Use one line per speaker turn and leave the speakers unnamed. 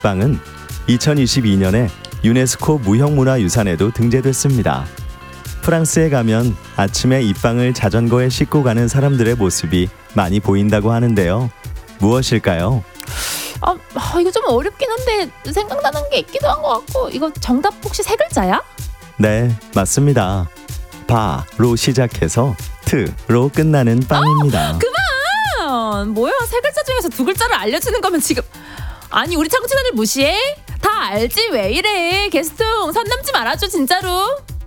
빵은 2022년에 유네스코 무형문화유산에도 등재됐습니다. 프랑스에 가면 아침에 이 빵을 자전거에 싣고 가는 사람들의 모습이 많이 보인다고 하는데요. 무엇일까요?
이거 좀 어렵긴 한데 생각나는 게 있기도 한 것 같고. 이거 정답 혹시 세 글자야?
네, 맞습니다. 바로 시작해서 트로 끝나는 빵입니다.
그만! 뭐야, 세 글자 중에서 두 글자를 알려주는 거면 지금 아니 우리 청취자들 무시해? 다 알지 왜 이래. 개수통 선 넘지 말아줘 진짜로.